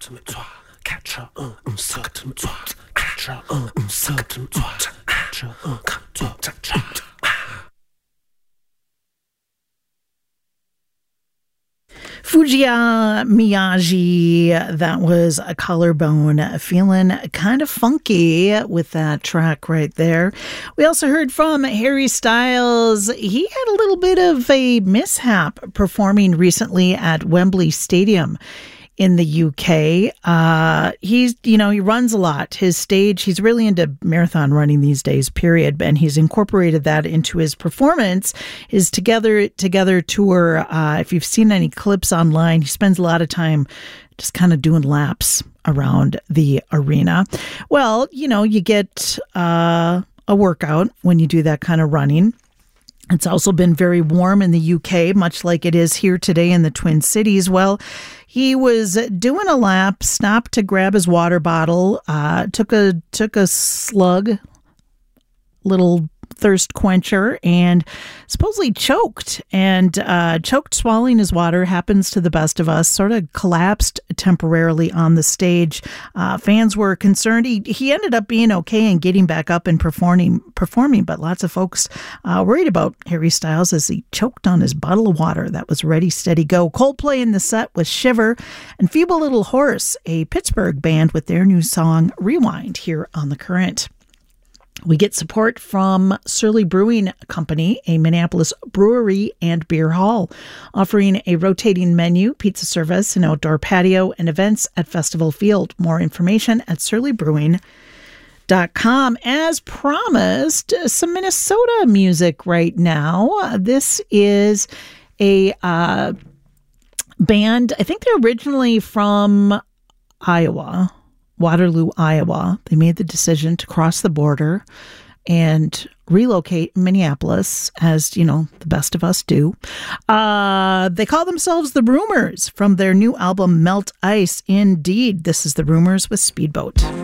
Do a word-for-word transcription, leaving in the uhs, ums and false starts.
to me, catch her, uh, suck to me, catch her, uh, suck to me, catch her, uh, catch her. Fujiya Miyagi, that was a Collarbone, feeling kind of funky with that track right there. We also heard from Harry Styles. He had a little bit of a mishap performing recently at Wembley Stadium in the U K. Uh, he's, you know, he runs a lot. His stage, he's really into marathon running these days, period. And he's incorporated that into his performance, his Together Together tour. Uh, if you've seen any clips online, he spends a lot of time just kind of doing laps around the arena. Well, you know, you get uh, a workout when you do that kind of running. It's also been very warm in the U K, much like it is here today in the Twin Cities. Well, he was doing a lap, stopped to grab his water bottle, uh, took a took a slug, little thirst quencher, and supposedly choked and uh, choked swallowing his water. Happens to the best of us. Sort of collapsed temporarily on the stage. Uh, fans were concerned. He he ended up being okay and getting back up and performing. Performing, but lots of folks uh, worried about Harry Styles as he choked on his bottle of water that was Ready, Steady, Go. Coldplay in the set with Shiver, and Feeble Little Horse, a Pittsburgh band, with their new song Rewind here on The Current. We get support from Surly Brewing Company, a Minneapolis brewery and beer hall, offering a rotating menu, pizza service, an outdoor patio, and events at Festival Field. More information at surly brewing dot com. As promised, some Minnesota music right now. This is a uh, band, I think they're originally from Iowa. Waterloo, Iowa. They made the decision to cross the border and relocate in Minneapolis, as, you know, the best of us do. Uh, they call themselves The Rumors from their new album, Melt Ice. Indeed, this is The Rumors with Speedboat.